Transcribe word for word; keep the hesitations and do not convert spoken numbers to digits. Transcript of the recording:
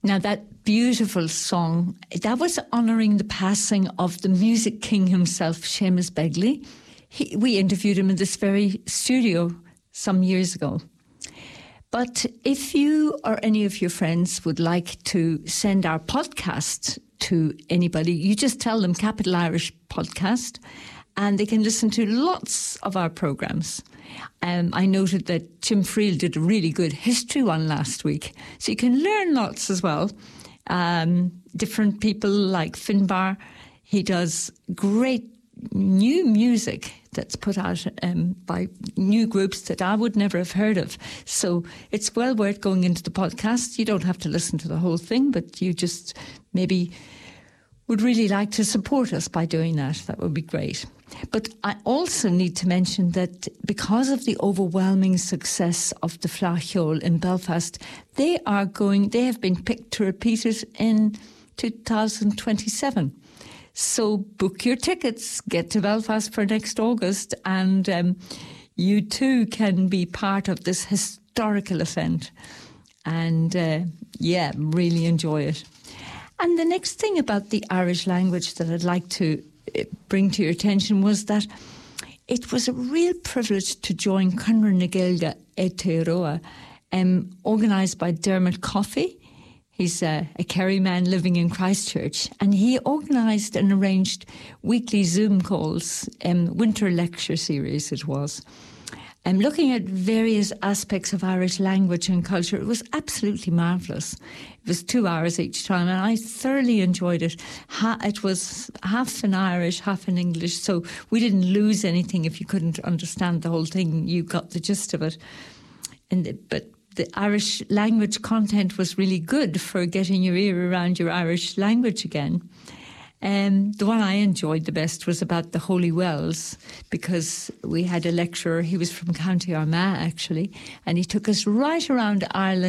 Now, that beautiful song, that was honouring the passing of the music king himself, Seamus Begley. He, we interviewed him in this very studio some years ago. But if you or any of your friends would like to send our podcast to anybody, you just tell them Capital Irish Podcast, and they can listen to lots of our programmes. Um, I noted that Jim Friel did a really good history one last week. So you can learn lots as well. Um, different people like Finbar. He does great new music that's put out um, by new groups that I would never have heard of. So it's well worth going into the podcast. You don't have to listen to the whole thing, but you just maybe would really like to support us by doing that. That would be great. But I also need to mention that because of the overwhelming success of the Flachol in Belfast, they are going, they have been picked to repeat it in two thousand twenty-seven. So book your tickets, get to Belfast for next August, and um, you too can be part of this historical event. And uh, yeah, really enjoy it. And the next thing about the Irish language that I'd like to bring to your attention was that it was a real privilege to join Cunra na Gaeilge Aotearoa, um, organised by Dermot Coffey. He's a, a Kerry man living in Christchurch, and he organised and arranged weekly Zoom calls, um, winter lecture series it was. I'm looking at various aspects of Irish language and culture. It was absolutely marvellous. It was two hours each time, and I thoroughly enjoyed it. Ha- it was half in Irish, half in English, so we didn't lose anything. If you couldn't understand the whole thing, you got the gist of it. And the, but the Irish language content was really good for getting your ear around your Irish language again. Um, the one I enjoyed the best was about the Holy Wells, because we had a lecturer, he was from County Armagh actually, and he took us right around Ireland